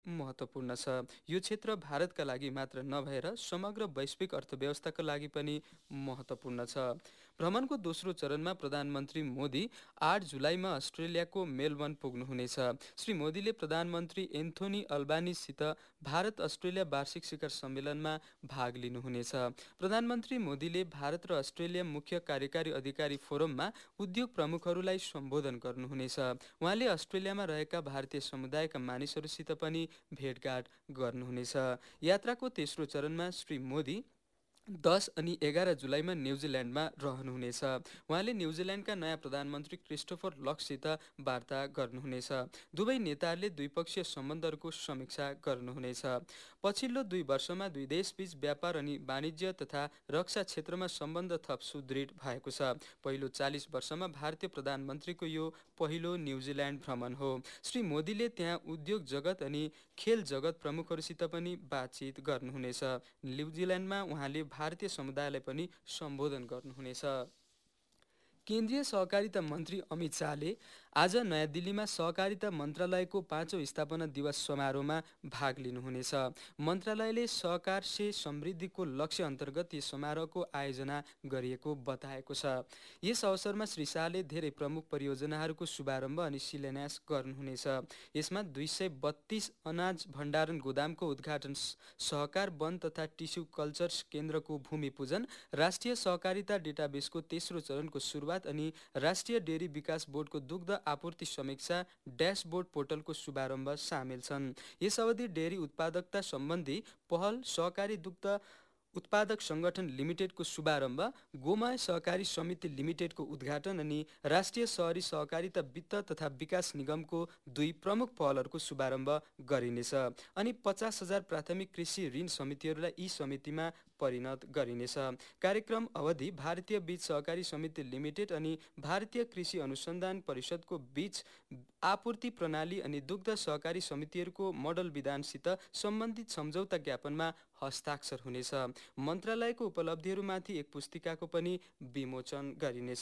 महत्त्वपूर्ण छ। यो क्षेत्र भारतका लागि मात्र नभएर समग्र वैश्विक अर्थव्यवस्थाका लागि पनि महत्त्वपूर्ण छ। भ्रमणको दोस्रो चरणमा प्रधानमन्त्री मोदी 8 जुलाईमा अस्ट्रेलियाको मेलबर्न पुग्नुहुनेछ। श्री मोदीले प्रधानमन्त्री एन्थोनी अल्बानीसित भारत अस्ट्रेलिया वार्षिक शिखर सम्मेलनमा भाग लिनुहुनेछ। प्रधानमन्त्री मोदीले भारत र अस्ट्रेलिया मुख्य कार्यकारी अधिकारी फोरममा उद्योग प्रमुखहरूलाई सम्बोधन गर्नुहुनेछ। उहाँले अस्ट्रेलियामा रहेका भारतीय समुदायका मानिसहरूसित पनि भेटघाट गर्नुहुनेछ। यात्राको तेस्रो चरणमा श्री मोदी 10 अनि 11 जुलाईमा न्युजिल्यान्डमा रहनुहुनेछ। उहाँले न्युजिल्यान्डका नयाँ प्रधानमन्त्री क्रिस्टोफर लकसित वार्ता गर्नुहुनेछ। दुवै नेताहरूले द्विपक्षीय सम्बन्धहरूको समीक्षा गर्नुहुनेछ। पछिल्लो 2 वर्षमा दुई देशबीच व्यापार अनि वाणिज्य तथा रक्षा क्षेत्रमा सम्बन्ध थप सुदृढ भएको छ। पहिलो 40 वर्षमा भारतीय प्रधानमन्त्रीको यो पहिलो न्युजिल्यान्ड भ्रमण हो। श्री मोदीले त्यहाँ उद्योग जगत अनि खेल जगत प्रमुखहरूसित पनि बातचित गर्नुहुनेछ। न्युजिल्यान्डमा उहाँले भारतीय समुदायलाई पनि सम्बोधन गर्नुहुनेछ। केन्द्रीय सहकारिता मन्त्री अमित शाहले आज नयाँ दिल्लीमा सहकारिता मन्त्रालयको 5औं स्थापना दिवस समारोहमा भाग लिनुहुनेछ। मन्त्रालयले सहकार से समृद्धिको लक्ष्य अन्तर्गत यस समारोहको आयोजना गरिएको बताएको छ। यस अवसरमा श्री शाहले धेरै प्रमुख परियोजनाहरूको शुभारम्भ अनि शिलान्यास गर्नुहुनेछ। यसमा 232 अनाज भण्डारण गोदामको उद्घाटन, सहकार वन तथा टिस्यु कल्चर केन्द्रको भूमि पूजन, राष्ट्रिय सहकारिता डेटाबेसको तेस्रो चरणको सुरुवात अनि राष्ट्रिय डेरी विकास बोर्डको दुग्ध आपूर्ति समीक्षा ड्यासबोर्ड पोर्टलको शुभारम्भ सामेल छन्। यस अवधि डेरी उत्पादकता सम्बन्धी पहल, सहकारी दुग्ध उत्पादक संगठन लिमिटेडको शुभारम्भ, गोमय सहकारी समिति लिमिटेडको उद्घाटन अनि राष्ट्रिय सहरी सहकारिता वित्त तथा विकास निगमको 2 प्रमुख पहलहरूको शुभारम्भ गरिनेछ। अनि 50,000 प्राथमिक कृषि ऋण समितिहरूलाई यी समितिमा परिणत गरिनेछ। कार्यक्रम अवधि भारतीय बीज सहकारी समिति लिमिटेड अनि भारतीय कृषि अनुसन्धान परिषदको बीच आपूर्ति प्रणाली अनि दुग्ध सहकारी समितिहरूको मोडल विधानसित सम्बन्धित सम्झौता ज्ञापनमा हस्ताक्षर हुनेछ। मन्त्रालयको उपलब्धिहरूमाथि एक पुस्तिकाको पनि विमोचन गरिनेछ।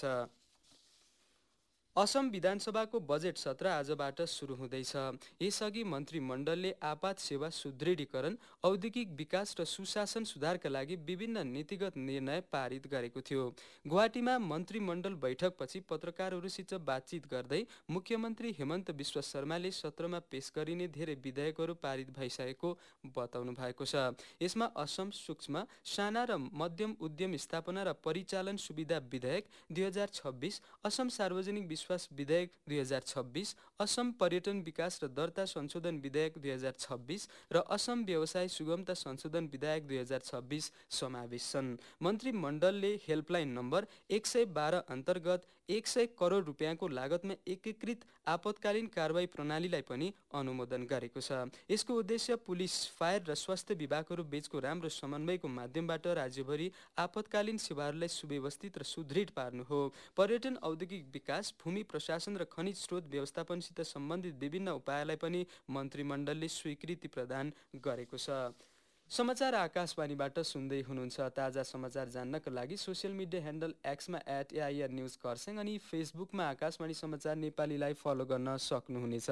असम विधानसभाको बजेट सत्र आजबाट सुरु हुँदैछ। यसअघि मन्त्रीमण्डलले आपात सेवा सुदृढीकरण, औद्योगिक विकास र सुशासन सुधारका लागि विभिन्न नीतिगत निर्णय पारित गरेको थियो। गुवाहाटीमा मन्त्रीमण्डल बैठकपछि पत्रकारहरूसित बातचित गर्दै मुख्यमन्त्री हेमन्त विश्व शर्माले सत्रमा पेश गरिने धेरै विधेयकहरू पारित भइसकेको बताउनु भएको छ। यसमा असम सूक्ष्म, साना र मध्यम उद्यम स्थापना र परिचालन सुविधा विधेयक 2026, असम सार्वजनिक विश्वास विधेयक 2026, असम पर्यटन विकास र दर्ता संशोधन विधेयक 2026 र असम व्यवसाय सुगमता संशोधन विधेयक 2026 समावेश छन्। मन्त्रीमण्डलले हेल्पलाइन नम्बर 112 अन्तर्गत 100 करोड रुपियाँको लागतमा एकीकृत आपतकालीन कारबाही प्रणालीलाई पनि अनुमोदन गरेको छ। यसको उद्देश्य पुलिस, फायर र स्वास्थ्य विभागहरू बीचको राम्रो समन्वयको माध्यमबाट राज्यभरि आपतकालीन सेवाहरूलाई सुव्यवस्थित र सुदृढ पार्नु हो। पर्यटन, औद्योगिक विकास, भूमि प्रशासन र खनिज स्रोत व्यवस्थापनसित सम्बन्धित विभिन्न उपायलाई पनि मन्त्रीमण्डलले स्वीकृति प्रदान गरेको छ। समाचार आकाशवाणीबाट सुन्दै हुनुहुन्छ। ताजा समाचार जान्नका लागि social media handle एक्समा @AIR news Kurseong अनि फेसबुकमा आकाशवाणी समाचार नेपालीलाई फलो गर्न सक्नुहुनेछ।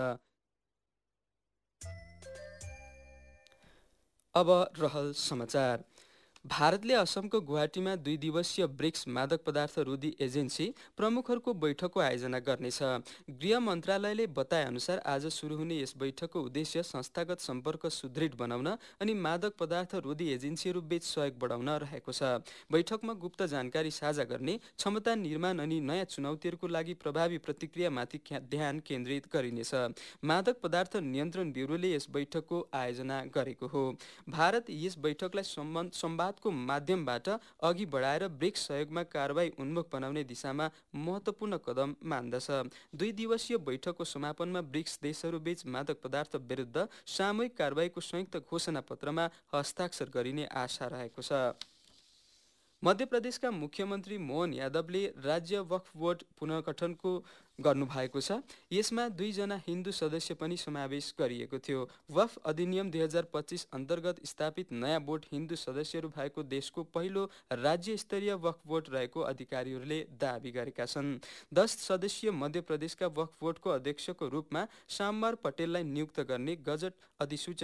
अब रहल समाचार। भारतले असमको गुवाहाटीमा 2 दिवसीय ब्रिक्स मादक पदार्थ रोधी एजेन्सी प्रमुखहरूको बैठकको आयोजना गर्नेछ। गृह मन्त्रालयले बताए अनुसार आज सुरु हुने यस बैठकको उद्देश्य संस्थागत सम्पर्क सुदृढ बनाउन अनि मादक पदार्थ रोधी एजेन्सीहरू बीच सहयोग बढाउन रहेको छ। बैठकमा गुप्त जानकारी साझा गर्ने, क्षमता निर्माण अनि नयाँ चुनौतीहरूको लागि प्रभावी प्रतिक्रियामाथि ध्यान केन्द्रित गरिनेछ। मादक पदार्थ नियन्त्रण ब्युरोले यस बैठकको आयोजना गरेको हो। भारत यस बैठकलाई संवादको माध्यमबाट अघि बढाएर ब्रिक्स सहयोगमा कारबाही उन्मुख बनाउने दिशामा महत्त्वपूर्ण कदम मान्दछ। 2 दिवसीय बैठकको समापनमा ब्रिक्स देशहरूबीच मादक पदार्थ विरुद्ध सामूहिक कारबाहीको संयुक्त घोषणा पत्रमा हस्ताक्षर गरिने आशा रहेको छ। मध्य प्रदेशका मुख्यमन्त्री मोहन यादवले राज्य वक्फ बोर्ड पुनर्गठनको गर्नुभएको छ। यसमा 2 जना हिन्दू सदस्य पनि समावेश गरिएको थियो। वक्फ अधिनियम 2025 अन्तर्गत स्थापित नयाँ बोर्ड हिन्दू सदस्यहरू भएको देशको पहिलो राज्य स्तरीय वक्फ बोर्ड रहेको अधिकारीहरूले दावी गरेका छन्। 10 सदस्यीय मध्य प्रदेशका वक्फ बोर्डको अध्यक्षको रूपमा शामबार पटेललाई नियुक्त गर्ने गजट अधिसूचना